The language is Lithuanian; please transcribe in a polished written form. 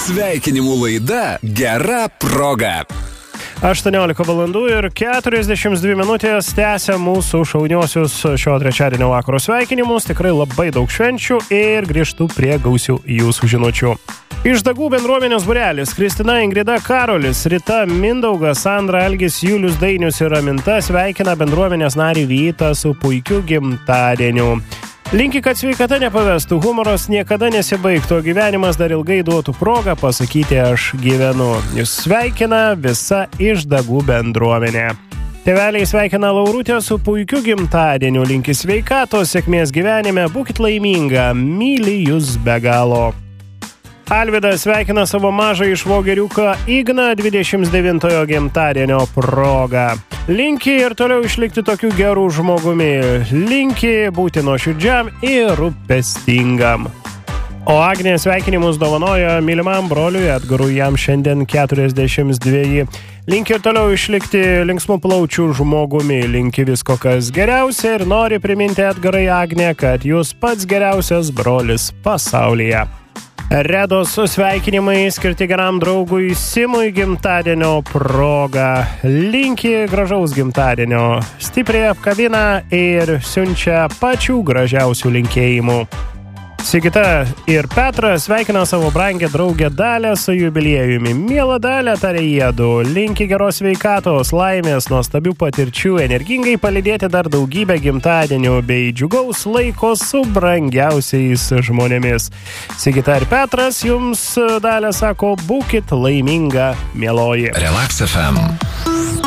Sveikinimų laida Gera proga. 18 valandų ir 42 minutės tęsia mūsų šauniosius šio trečiadienio vakaro sveikinimus. Tikrai labai daug švenčių ir grįžtu prie gausių jūsų žinučių. Iš Dagų bendruomenės būrelis Kristina, Ingrida, Karolis, Rita, Mindaugas, Sandra, Algis, Julius, Dainius ir Raminta sveikina bendruomenės narį Vytą su puikiu gimtadieniu. Linki, kad sveikata nepavestų, humoras niekada nesibaigtų, gyvenimas dar ilgai duotų progą pasakyti aš gyvenu. Jūs sveikina visa Iš Dagų bendruomenė. Tėveliai sveikina Laurutę su puikiu gimtadieniu, linki sveikatos, sėkmės gyvenime, būkit laiminga, myli jūs be galo. Alvydas sveikina savo mažą išvogeriuką Igną 29-ojo gimtadienio proga. Linki ir toliau išlikti tokiu geru žmogumi. Linki būti nuoširdžiam ir rūpestingam. O Agnė sveikinimus dovanoja mylimam broliui Edgarui, jam šiandien 42. Linki ir toliau išlikti linksmų plaučių žmogumi. Linki visko, kas geriausia ir nori priminti Edgarai Agnė, kad jūs pats geriausias brolis pasaulyje. Redos sveikinimai skirti geram draugui Simui gimtadienio proga. Linki gražaus gimtadienio, stipriai apkabina ir siunčia pačių gražiausių linkėjimų. Sigita ir Petras sveikina savo brangę draugę Dalę su jubiliejumi. Miela Dalė, tarė jiedu, linki geros sveikatos, laimės, nuostabių patirčių, energingai palydėti dar daugybę gimtadienių bei džiugaus laiko su brangiausiais žmonėmis. Sigita ir Petras, jums Dalė sako, būkit laiminga, mieloji. Relax FM.